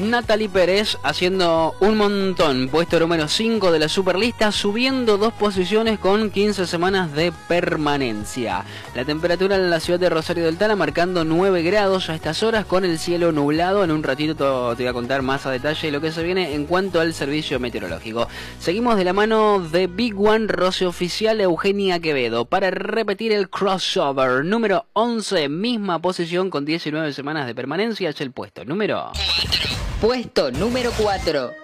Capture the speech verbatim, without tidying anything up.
Natalie Pérez haciendo un montón, puesto número cinco de la Superlista, subiendo dos posiciones con quince semanas de permanencia. La temperatura en la ciudad de Rosario del Tala marcando nueve grados a estas horas, con el cielo nublado. En un ratito te voy a contar más a detalle lo que se viene en cuanto al servicio meteorológico. Seguimos de la mano de Big One, Roce Oficial, Eugenia Quevedo, para repetir el crossover número once, misma posición con diecinueve semanas de permanencia. Es el puesto número Puesto número cuatro.